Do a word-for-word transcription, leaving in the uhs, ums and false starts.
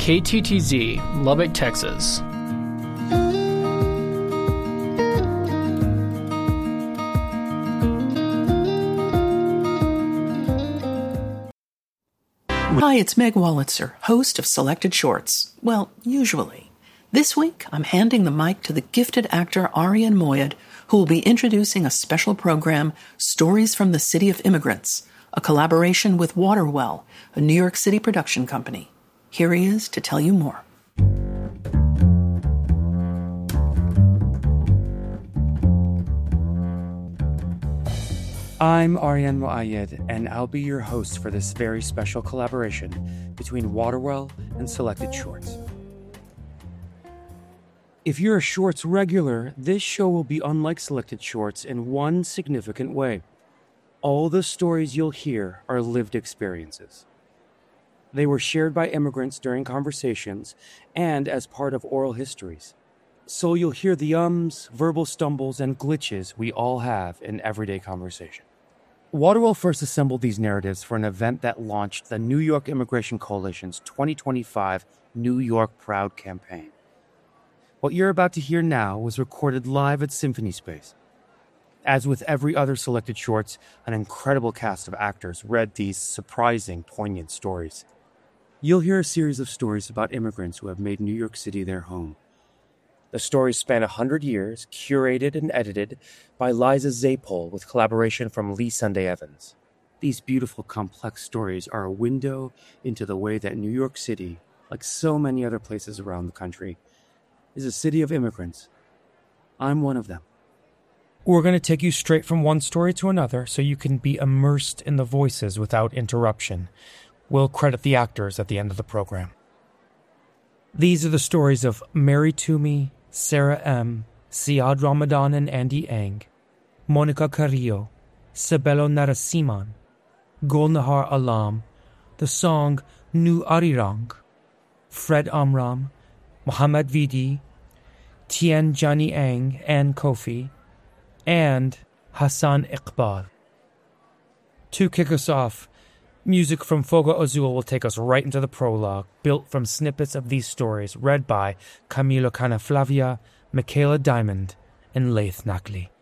K T T Z, Lubbock, Texas. Hi, it's Meg Wolitzer, host of Selected Shorts. Well, usually. This week, I'm handing the mic to the gifted actor Arian Moayed, who will be introducing a special program, Stories from the City of Immigrants, a collaboration with Waterwell, a New York City production company. Here he is to tell you more. I'm Arian Moayed, and I'll be your host for this very special collaboration between Waterwell and Selected Shorts. If you're a Shorts regular, this show will be unlike Selected Shorts in one significant way. All the stories you'll hear are lived experiences. They were shared by immigrants during conversations and as part of oral histories. So you'll hear the ums, verbal stumbles, and glitches we all have in everyday conversation. Waterwell first assembled these narratives for an event that launched the New York Immigration Coalition's twenty twenty-five New York Proud campaign. What you're about to hear now was recorded live at Symphony Space. As with every other Selected Shorts, an incredible cast of actors read these surprising, poignant stories. You'll hear a series of stories about immigrants who have made New York City their home. The stories span one hundred years, curated and edited by Liza Zapol with collaboration from Lee Sunday Evans. These beautiful, complex stories are a window into the way that New York City, like so many other places around the country, is a city of immigrants. I'm one of them. We're going to take you straight from one story to another so you can be immersed in the voices without interruption. We'll credit the actors at the end of the program. These are the stories of Mary Toomey, Sarah M., Siad Ramadan and Andy Ang, Monica Carrillo, Sabelo Narasimhan, Golnahar Alam, the song Nu Arirang, Fred Amram, Mohammad Vidi, Tien Jani Ang and Kofi, and Hassan Iqbal. To kick us off, music from Fogo Azul will take us right into the prologue, built from snippets of these stories read by Camilo Canaflavia, Michaela Diamond, and Laith Nakli.